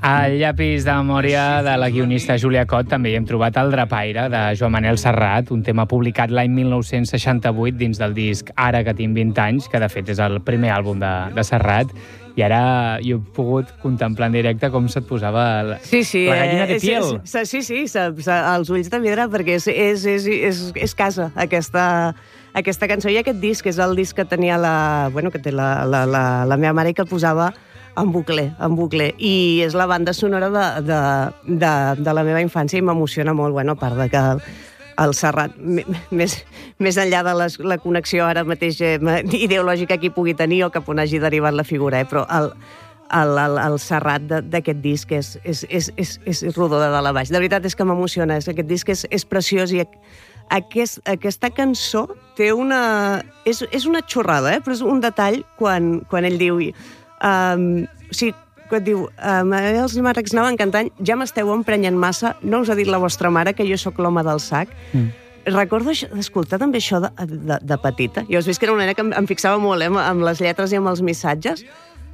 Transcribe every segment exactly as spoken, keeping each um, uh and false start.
Al llapis de memòria de la guionista Júlia Cot també hi hem trobat El drapaire, de Joan Manel Serrat, un tema publicat l'any mil nou-cents seixanta-vuit dins del disc Ara que tinc vint anys, que de fet és el primer àlbum de, de Serrat, i ara jo he pogut contemplar en directe com se't posava la, sí, sí, la gallina de piel. Eh, sí, sí, sí, els ulls de vidre, perquè és, és, és, és, és casa, aquesta, aquesta cançó. I aquest disc és el disc que tenia la, bueno, que té la, la, la, la meva mare i que posava en bucle, en bucle. I és la banda sonora de, de, de, de la meva infància i m'emociona molt, bueno, a part de que el, el Serrat, més, més enllà de les, la connexió ara mateix eh, ideològica que hi pugui tenir o cap on hagi derivat la figura, eh, però el, el, el, el Serrat d'aquest disc és, és, és, és, és rodó de dalt a baix. De veritat és que m'emociona, aquest disc és, és preciós i aquest, aquesta cançó té una... És, és una xorrada, eh, però és un detall quan, quan ell diu... Um, o sigui, quan diu um, els màrrecs anaven cantant, ja m'esteu emprenyent massa, no us ha dit la vostra mare que jo sóc l'home del sac. Mm. Recordo escoltar també això de, de, de petita. Jo has vist que era una nena que em, em fixava molt eh, amb les lletres i amb els missatges.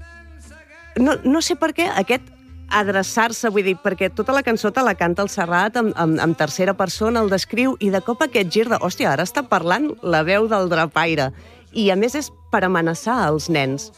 No, no sé per què aquest adreçar-se, vull dir, perquè tota la cançó te la canta el Serrat en, en, en tercera persona, el descriu, i de cop aquest gir de, hòstia, ara està parlant la veu del drapaire. I a més és per amenaçar els nens.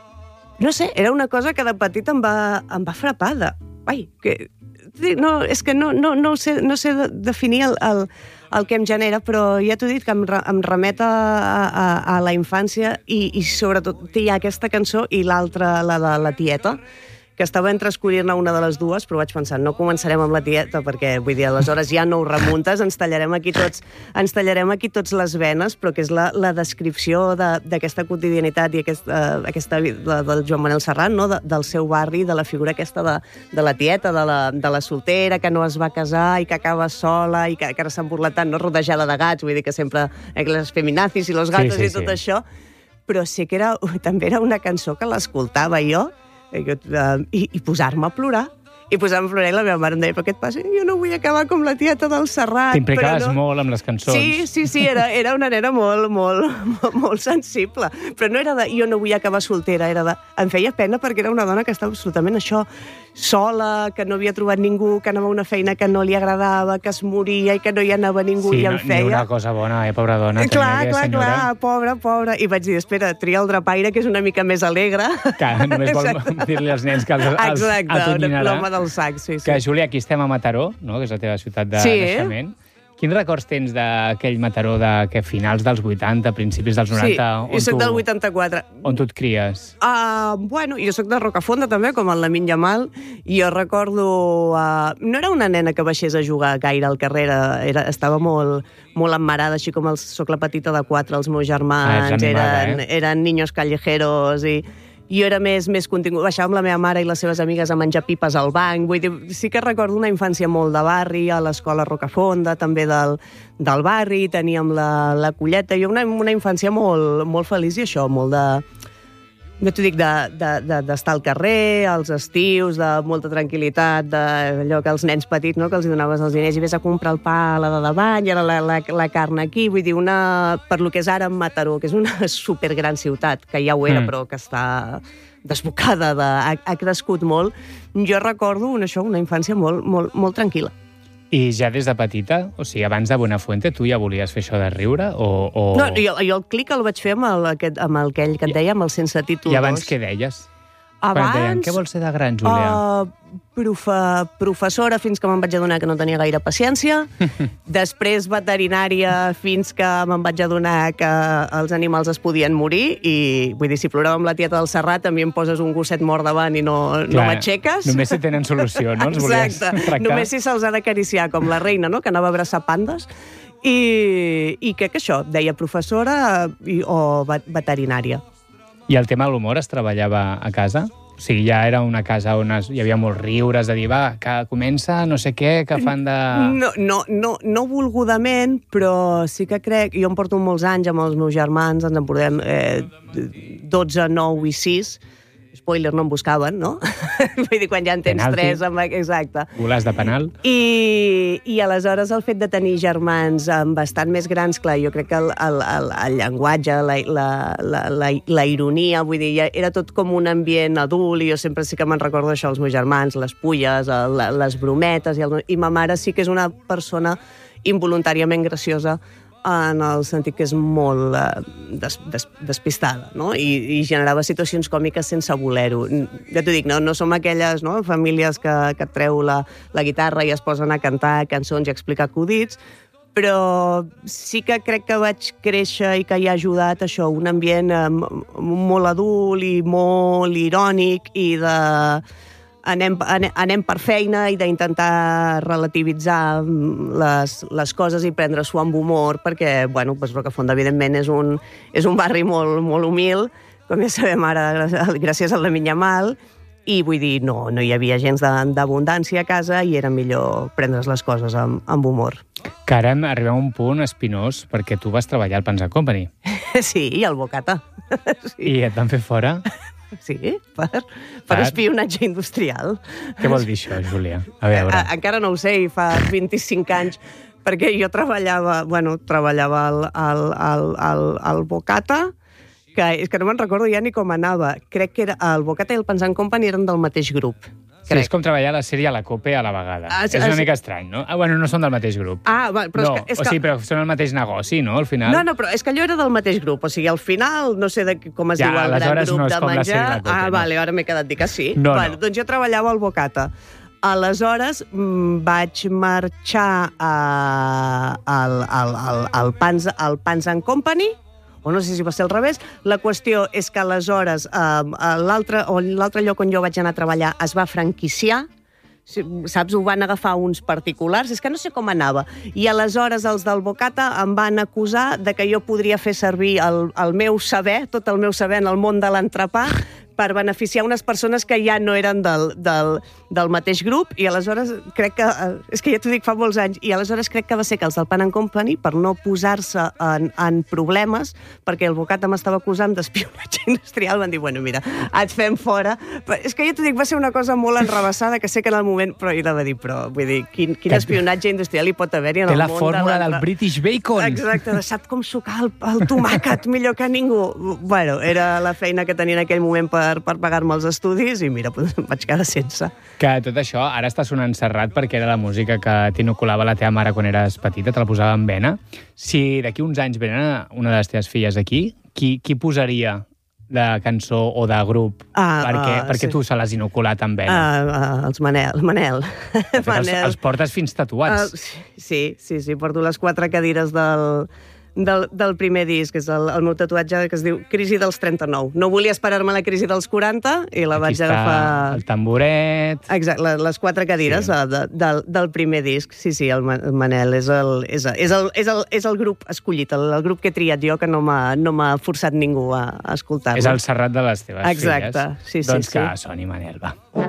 No sé, era una cosa que de petit em va, em va frapar de... Ai, que... No, és que no, no, no sé, no sé definir el, el, el que em genera, però ja t'ho he dit, que em, em remet a, a, a la infància i, i sobretot hi ha aquesta cançó i l'altra, la de la tieta, que estava entre escollir-ne una de les dues, però vaig pensar, no començarem amb la tieta, perquè, vull dir, aleshores ja no ho remuntes, ens tallarem aquí tots, ens tallarem aquí tots les venes, però que és la, la descripció d'aquesta quotidianitat i aquesta, aquesta de, del Joan Manel Serrat, no? de, del seu barri, de la figura aquesta de, de la tieta, de la, de la soltera, que no es va casar i que acaba sola i que, que ara s'han burlat tant, no? Rodejada de gats, vull dir que sempre eh, les feminazis i los gatos sí, sí, i tot sí. això, però sí que era, també era una cançó que l'escoltava jo, I, i, i posar-me a plorar i posar-me a plorar i la meva mare em deia, però què et passa? Jo no vull acabar com la tieta del Serrat. T'implicaves no... molt amb les cançons. Sí, sí, sí, era, era una nena molt, molt, molt, molt sensible, però no era de jo no vull acabar soltera, era de... Em feia pena perquè era una dona que estava absolutament això, sola, que no havia trobat ningú, que anava a una feina que no li agradava, que es moria i que no hi anava ningú sí, i em no, feia... Sí, ni una cosa bona, eh, pobra dona. Clar, clar, senyora. clar, pobra, pobra. I vaig dir, espera, tria el drapaire, que és una mica més alegre. Que només vol dir-li als nens que els, els atonyinarà. L'home del sac, sí, sí. Que, Júlia, aquí estem a Mataró, no? Que és la teva ciutat de sí. naixement. Quins records tens d'aquell Mataró de que finals dels vuitanta, principis dels noranta? Sí, jo soc tu, del vuitanta-quatre. On tu et cries? Uh, bueno, jo soc de Rocafonda també, com el Lamin Yamal, i jo recordo... Uh, no era una nena que baixés a jugar gaire al carrer, era, estava molt, molt emmarada, així com els, soc la petita de quatre, els meus germans, ah, animada, eren, eh? eren niños callejeros i... Jo era més, més contingut, baixava amb la meva mare i les seves amigues a menjar pipes al banc, vull dir, sí que recordo una infància molt de barri, a l'escola Rocafonda, també del, del barri, teníem la, la colleta, jo una, una infància molt, molt feliç i això, molt de... No t'ho dic, d'estar de, de, de, al carrer, als estius, de molta tranquil·litat, d'allò que els nens petits, no?, que els donaves els diners i vés a comprar el pa a la de davant i ara la, la, la carn aquí, vull dir, una, per lo que és ara Mataró, que és una supergran ciutat, que ja ho era, mm. però que està desbocada, de, ha, ha crescut molt. Jo recordo una, això, una infància molt, molt, molt tranquil·la. I ja des de petita, o sigui, abans de Buenafuente, tu ja volies fer això de riure? O, o... No, jo, jo el clic el vaig fer amb, el, aquest, amb el aquell que et deia, amb el Sense títol dos. I abans què deies? Abans... Quan et deien, què vols ser de gran, Júlia? Uh, profe, professora, fins que me'n vaig adonar que no tenia gaire paciència. Després veterinària, fins que me'n vaig adonar que els animals es podien morir. I vull dir, si plorava amb la tieta del Serrat, a mi em poses un gosset mort davant i no, no m'aixeques. Només si tenen solució, no? Els volies tractar. Només si se'ls ha d'acariciar, com la reina, no?, que anava a abraçar pandes. I, i crec que això, deia professora i, o veterinària. I el tema de l'humor es treballava a casa? O sigui, ja era una casa on es, hi havia molts riures, de dir, va, que comença no sé què, que fan de... No, no, no, no volgudament, però sí que crec... Jo em porto molts anys amb els meus germans, ens en portem eh, dotze, nou i sis. Spoiler, no em buscaven, no? Vull dir, quan ja en tens Penalti. tres... Amb... Exacte. Golàs de penal. I, I aleshores el fet de tenir germans bastant més grans, clar, jo crec que el, el, el, el llenguatge, la, la, la, la, la ironia, vull dir, ja era tot com un ambient adult, i jo sempre sí que me'n recordo això, els meus germans, les pulles, el, les brometes, i, el, i ma mare sí que és una persona involuntàriament graciosa, en el sentit que és molt eh, des, des, despistada, no? I, i generava situacions còmiques sense voler-ho. Ja t'ho dic, no, no som aquelles, no, famílies que, que et treu la, la guitarra i es posen a cantar cançons i a explicar acudits, però sí que crec que vaig créixer i que hi ha ajudat això, un ambient eh, molt adult i molt irònic i de... Anem, anem, anem per feina i d'intentar relativitzar les, les coses i prendre-s'ho amb humor, perquè, bueno, pues Rocafonda, evidentment, és un, és un barri molt, molt humil, com ja sabem ara, gràcies a la Minyamal, i vull dir, no, no hi havia gens d'abundància a casa i era millor prendre's les coses amb, amb humor. Que ara arribem a un punt espinós, perquè tu vas treballar al Pans and Company. Sí, i al Bocata. Sí. I et van fer fora? Sí, per, per espionatge industrial. Què vol dir això, Júlia? A veure. A, encara no ho sé, i fa vint-i-cinc anys, perquè jo treballava, bueno, treballava al, al, al, al, al Bocata, que és que no me'n recordo ja ni com anava. Crec que era, el Bocata i el Pans and Company eren del mateix grup. Sí, és com treballar a la sèrie a la COPE a la vegada. Ah, és una ah, mica estrany, no? Ah, bueno, no són del mateix grup. Ah, però no, és que... És o que... sigui, però són el mateix negoci, no, al final? No, no, però és que allò era del mateix grup. O sigui, al final, no sé de com es ja, diu el gran grup no de menjar... COPE, ah, no. vale, ara m'he quedat dir que sí. No, bueno, no. Doncs jo treballava al Bocata. Aleshores, vaig marxar a, al, al, al, al, Pans, al Pans and Company, o no sé si va ser al revés. La qüestió és que aleshores eh, l'altre lloc on jo vaig anar a treballar es va franquiciar, saps, ho van agafar uns particulars, és que no sé com anava. I aleshores els del Bocata em van acusar de que jo podria fer servir el, el meu saber, tot el meu saber en el món de l'entrepà, per beneficiar unes persones que ja no eren del, del, del mateix grup, i aleshores crec que, és que ja t'ho dic, fa molts anys, i aleshores crec que va ser que els del Pan and Company, per no posar-se en, en problemes, perquè el Bocata m'estava acusant d'espionatge industrial, van dir, bueno, mira, et fem fora. Però és que ja t'ho dic, va ser una cosa molt enrabassada, que sé que en el moment, però ella va dir, però, vull dir, quin, quin espionatge industrial hi pot haver-hi en el món de l'entre... Té la fórmula del British Bacon. Exacte, sap com sucar el, el tomàquet millor que ningú. Bueno, era la feina que tenia en aquell moment per per, per pagar-me els estudis i mira, doncs em vaig quedar sense. Que tot això ara està sonant Serrat perquè era la música que t'inoculava la teva mare quan eres petita, te la posava en vena. Si d'aquí uns anys venen una de les teves filles aquí, qui, qui posaria de cançó o de grup ah, perquè, uh, perquè sí. tu se l'has inoculat en vena? Uh, uh, els Manel. Manel. Els, els portes fins tatuats. Uh, sí, sí, sí, porto les quatre cadires del... Del, del primer disc, és el, el meu tatuatge que es diu Crisi dels trenta-nou. No volia esperar-me la crisi dels quaranta i la Aquí vaig agafar... Aquí està el tamboret... Exacte, les quatre cadires sí. de, de, del primer disc. Sí, sí, el Manel és el, és, és el, és el, és el grup escollit, el, el grup que he triat jo, que no m'ha no m'ha forçat ningú a, a escoltar-lo. És el Serrat de les teves Exacte. filles. Sí, sí, doncs sí. que soni Manel, va.